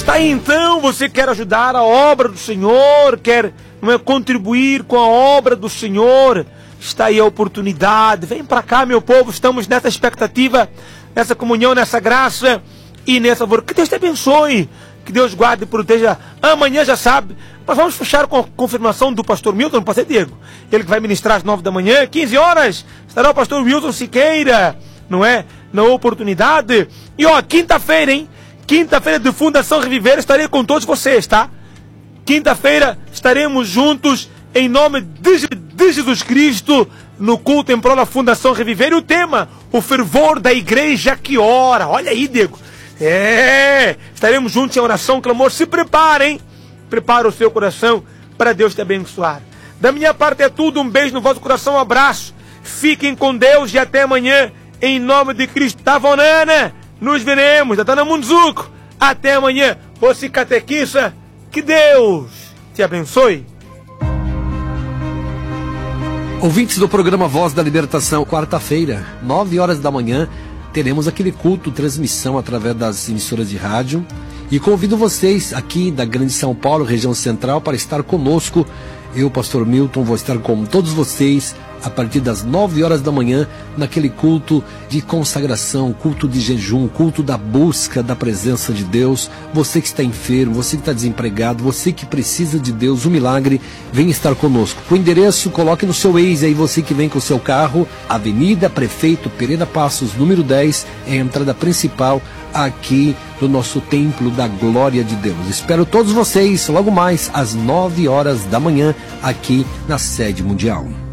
Tá aí, então, você quer ajudar a obra do Senhor, quer contribuir com a obra do Senhor, está aí a oportunidade. Vem para cá, meu povo, estamos nessa expectativa, nessa comunhão, nessa graça e nessa favor. Que Deus te abençoe, que Deus guarde e proteja. Amanhã, já sabe, nós vamos fechar com a confirmação do pastor Milton, pastor Diego, ele que vai ministrar às 9 da manhã, 15 horas, estará o pastor Wilson Siqueira, na oportunidade. E quinta-feira, hein? Quinta-feira de Fundação Reviver, estarei com todos vocês, tá? Quinta-feira estaremos juntos em nome de Jesus Cristo no culto em prol da Fundação Reviver. E o tema, o fervor da igreja que ora. Olha aí, Diego. Estaremos juntos em oração, clamor. Se preparem. Prepara o seu coração para Deus te abençoar. Da minha parte é tudo. Um beijo no vosso coração, um abraço. Fiquem com Deus e até amanhã. Em nome de Cristo. Tavonana. Nos veremos, Datana Munzuco. Até amanhã. Você catequista, que Deus te abençoe. Ouvintes do programa Voz da Libertação, quarta-feira, 9 horas da manhã, teremos aquele culto, transmissão através das emissoras de rádio. E convido vocês aqui da Grande São Paulo, região central, para estar conosco. Eu, pastor Milton, vou estar com todos vocês a partir das 9 horas da manhã, naquele culto de consagração, culto de jejum, culto da busca da presença de Deus. Você que está enfermo, você que está desempregado, você que precisa de Deus, um milagre, vem estar conosco. O endereço, coloque no seu Waze aí, você que vem com o seu carro, Avenida Prefeito Pereira Passos, número 10, é a entrada principal aqui do nosso Templo da Glória de Deus. Espero todos vocês logo mais às 9 horas da manhã, aqui na sede mundial.